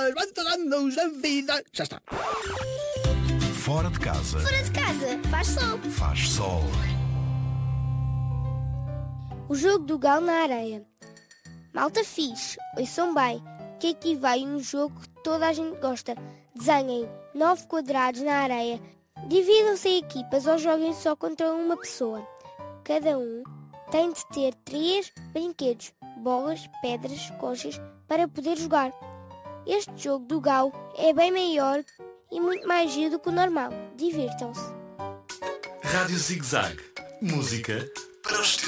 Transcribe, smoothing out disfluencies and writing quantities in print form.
anos da vida. Já está. Fora de casa. Fora de casa, faz sol. Faz sol. O jogo do galo na areia. Malta fixe, ouçam bem, que aqui vai um jogo que toda a gente gosta. Desenhem 9 quadrados na areia, dividam-se em equipas ou joguem só contra uma pessoa. Cada um tem de ter 3 brinquedos, bolas, pedras, conchas, para poder jogar. Este jogo do galo é bem maior e muito mais giro do que o normal. Divirtam-se. Rádio Zig Zag. Música para os teus